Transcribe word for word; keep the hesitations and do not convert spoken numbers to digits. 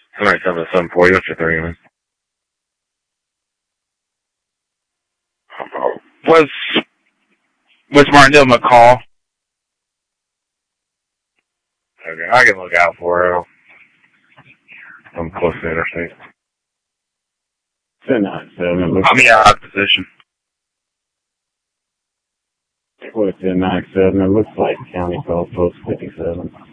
Somebody seven seven four. What's your thirty minutes? Was was Martindale McCall? Okay, I can look out for it. I'm close to the interstate. ten nine seven. I'm in odd position. What's ten nine seven? It looks like county call post fifty-seven.